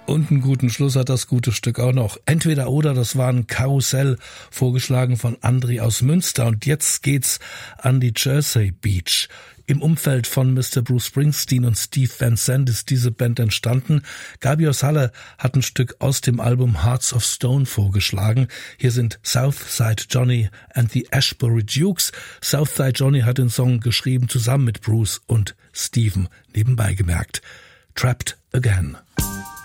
Und einen guten Schluss hat das gute Stück auch noch. Entweder oder, das war ein Karussell, vorgeschlagen von Andri aus Münster. Und jetzt geht's an die Jersey Beach. Im Umfeld von Mr. Bruce Springsteen und Steve Van Zandt ist diese Band entstanden. Gabi aus Halle hat ein Stück aus dem Album Hearts of Stone vorgeschlagen. Hier sind Southside Johnny and the Ashbury Dukes. Southside Johnny hat den Song geschrieben zusammen mit Bruce und Steven, nebenbei gemerkt. Trapped Again.